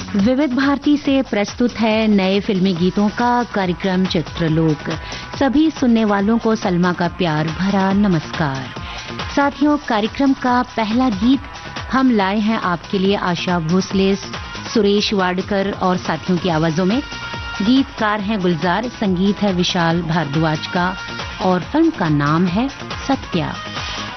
विविध भारती से प्रस्तुत है नए फिल्मी गीतों का कार्यक्रम चित्रलोक। सभी सुनने वालों को सलमा का प्यार भरा नमस्कार। साथियों, कार्यक्रम का पहला गीत हम लाए हैं आपके लिए आशा भोसले, सुरेश वाडकर और साथियों की आवाजों में। गीतकार हैं गुलजार, संगीत है विशाल भारद्वाज का और फिल्म का नाम है सत्या।